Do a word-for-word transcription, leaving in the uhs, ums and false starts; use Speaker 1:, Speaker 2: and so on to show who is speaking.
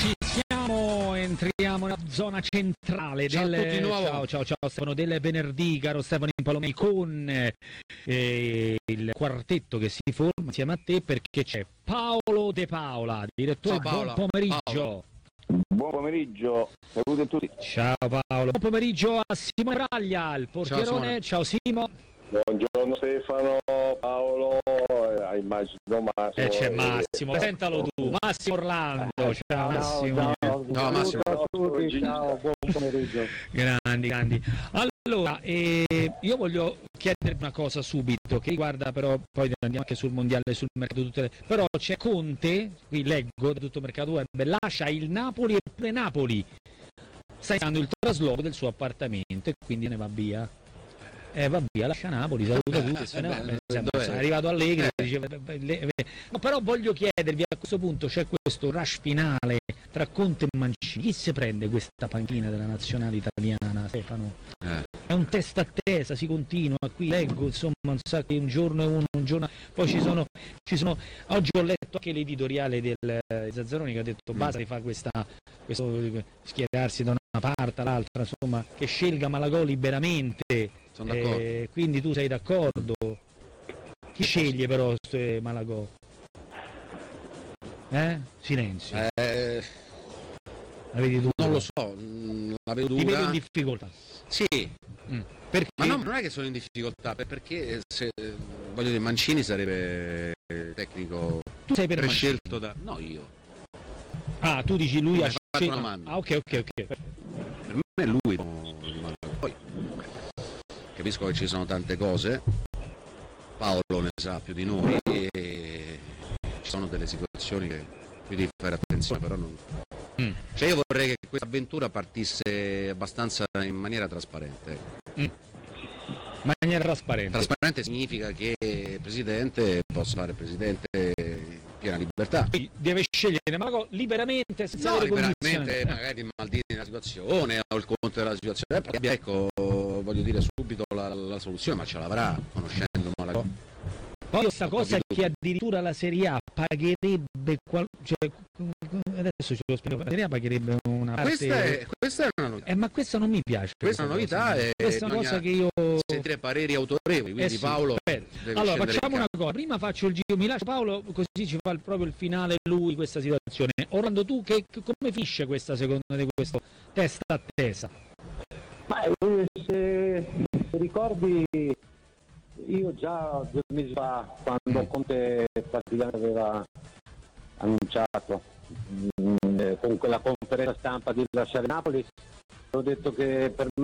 Speaker 1: Ci siamo, entriamo nella zona centrale
Speaker 2: ciao
Speaker 1: del...
Speaker 2: a tutti di nuovo.
Speaker 1: Ciao, ciao, ciao Stefano, del venerdì, caro Stefano Impalomei, con eh, il quartetto che si forma insieme a te, perché c'è Paolo De Paola, direttore. Buon pomeriggio.
Speaker 2: Paolo.
Speaker 3: Buon pomeriggio, saluti a tutti.
Speaker 1: Ciao Paolo. Buon pomeriggio a Simone Braglia, il portierone. Ciao, ciao Simo.
Speaker 3: Buongiorno Stefano, Paolo, eh, immagino Massimo.
Speaker 1: E eh, c'è Massimo, e... presentalo tu, Massimo Orlando. Ciao Massimo.
Speaker 3: Ciao, ciao,
Speaker 2: ciao Massimo.
Speaker 3: Ciao a tutti, ciao, buon pomeriggio.
Speaker 1: Grandi, grandi. Allora, eh, io voglio chiedervi una cosa subito, che riguarda però, poi andiamo anche sul mondiale, sul mercato, tutte le... però c'è Conte, qui leggo da tutto il mercato web, lascia il Napoli e pure Napoli sta iniziando il trasloco del suo appartamento e quindi ne va via. Eh va via, lascia Napoli, saluta tutti, se ne va, è arrivato Allegri, eh. dice, no, però voglio chiedervi, a questo punto c'è questo rush finale tra Conte e Mancini, chi si prende questa panchina della nazionale italiana, Stefano? Eh. È un testa a testa, si continua, qui leggo insomma un sacco, un giorno è uno, un giorno, poi ci sono, ci sono, oggi ho letto anche l'editoriale del Zazzaroni che ha detto mm. basta di fare questa, questo schierarsi da una parte all'altra, insomma, che scelga Malagò liberamente.
Speaker 2: Sono d'accordo.
Speaker 1: Eh, quindi tu sei d'accordo? Chi sceglie però Malagò? Eh? Silenzio.
Speaker 2: Eh,
Speaker 1: la vedi tu?
Speaker 2: Non lo so, la vedo dura.
Speaker 1: Ti vedo in difficoltà.
Speaker 2: Sì.
Speaker 1: Mm. Perché?
Speaker 2: Ma no, non è che sono in difficoltà, perché se, voglio dire, Mancini sarebbe tecnico
Speaker 1: tu sei per
Speaker 2: prescelto da... No, io.
Speaker 1: Ah, tu dici lui ha
Speaker 2: fatto una mano.
Speaker 1: Ah, ok, ok, ok.
Speaker 2: Per me è lui. Poi capisco che ci sono tante cose, Paolo ne sa più di noi e ci sono delle situazioni che qui devi fare attenzione, però non... Mm. Cioè io vorrei che questa avventura partisse abbastanza in maniera trasparente.
Speaker 1: Mm. Maniera trasparente.
Speaker 2: Trasparente significa che il presidente possa fare presidente in piena libertà.
Speaker 1: Quindi deve scegliere Malagò liberamente, senza
Speaker 2: no,
Speaker 1: avere
Speaker 2: liberamente, magari Maldini nella situazione o il Conte della situazione. Poi, ecco, voglio dire subito la, la soluzione, ma ce l'avrà conoscendo Malagò.
Speaker 1: Poi questa cosa che addirittura la Serie A pagherebbe qual... cioè, adesso ce lo spiego, la Serie A pagherebbe una parte...
Speaker 2: Questa è, questa è una novità.
Speaker 1: Eh, ma questa non mi piace.
Speaker 2: Questa è una novità e
Speaker 1: questa è una cosa che io...
Speaker 2: sentire pareri autorevoli, quindi eh sì, Paolo
Speaker 1: allora facciamo una cosa, prima faccio il giro, mi lascio Paolo così ci fa il, proprio il finale lui questa situazione. Orlando, tu che, come finisce questa secondo te, questo testa a testa?
Speaker 4: Ma se ricordi, io già due mesi fa, quando Conte praticamente aveva annunciato mh, con quella conferenza stampa di lasciare Napoli, ho detto che per